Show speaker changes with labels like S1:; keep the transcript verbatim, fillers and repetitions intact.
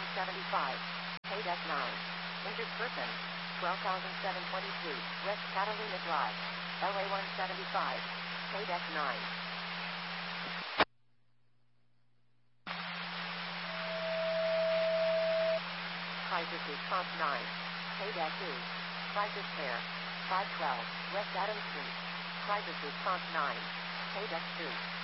S1: seventy-five. Pay deck nine. Injured person. twelve thousand seven hundred twenty-two. West Catalina Drive. L A one seventy-five. Pay deck nine. Crisis response nine. Pay deck two. Crisis care. five twelve. West Adams Street. Crisis response nine. Pay deck two.